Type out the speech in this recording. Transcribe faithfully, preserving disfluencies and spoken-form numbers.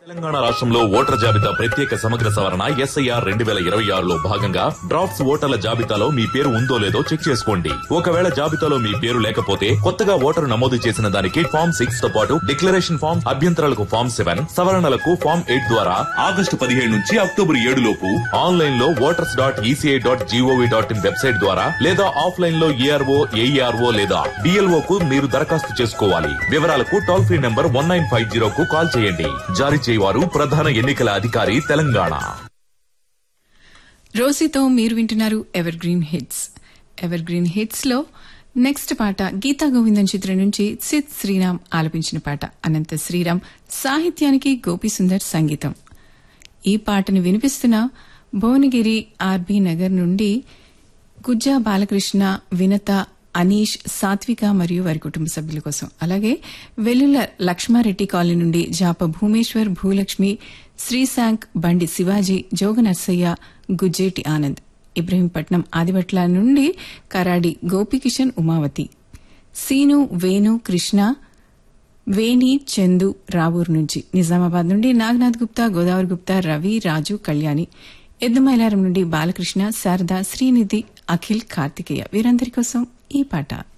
తెలంగాణ రాష్ట్రంలో ఓటర్ల జాబితా ప్రత్యేక సమగ్ర సవరణ ఎస్ఐఆర్ రెండు వేల ఇరవై ఆరులో భాగంగా డ్రాఫ్ట్స్ ఓటర్ల జాబితాలో మీ పేరు ఉందో లేదో చెక్ చేసుకోండి. ఒకవేళ జాబితాలో మీ పేరు లేకపోతే కొత్తగా ఓటరు నమోదు చేసిన దానికి ఫామ్ సిక్స్ తో పాటు డిక్లరేషన్ ఫామ్, అభ్యంతరాలకు ఫామ్ సెవెన్, సవరణలకు ఫామ్ ఎయిట్ ద్వారా ఆగస్టు పదిహేడు నుంచి అక్టోబర్ ఏడు లోపు ఆన్లైన్ లో voters dot ECI dot GOV dot in website ద్వారా లేదా ఆఫ్లైన్ లో ఏఆర్ఓ, ఏఈఆర్ఓ లేదా డిఎల్ఓ కు మీరు దరఖాస్తు చేసుకోవాలి. వివరాలకు toll free number one nine five zero కు కాల్ చేయండి. జారీ వారు ప్రధాన ఎన్నికల అధికారి తెలంగాణ. రోజీతో మీరు వింటున్నారు ever green hits. Ever green hits లో నెక్స్ట్ పాట గీతా గోవిందం చిత్రం నుంచి సిద్ శ్రీరామ్ ఆలపించిన పాట. అనంత శ్రీరామ్ సాహిత్యానికి గోపి సుందర్ సంగీతం. ఈ పాటను వినిపిస్తున్న భువనగిరి ఆర్బీ నగర్ నుండి గుజ్జా బాలకృష్ణ, వినత, అనీష్, సాత్విక మరియు వారి కుటుంబ సభ్యుల కోసం. అలాగే వెల్లుల లక్ష్మారెడ్డి కాలనీ నుండి జాప భూమేశ్వర్, భూలక్ష్మి, శ్రీశాంక్, బండి శివాజీ, జోగ నర్సయ్య, గుజ్జేటి ఆనంద్, ఇబ్రహీంపట్నం ఆదిబట్ల నుండి కరాడి గోపికిషన్, ఉమావతి, సీను, వేణు, కృష్ణ, వేణి, చందు రావూర్ నుంచి, నిజామాబాద్ నుండి నాగనాథ్ గుప్తా, గోదావరి గుప్తా, రవి, రాజు, కళ్యాణి, ఎద్దుమైలారం నుండి బాలకృష్ణ, శారద, శ్రీనిధి, అఖిల్, కార్తికేయ వీరందరి కోసం ఈ పాట.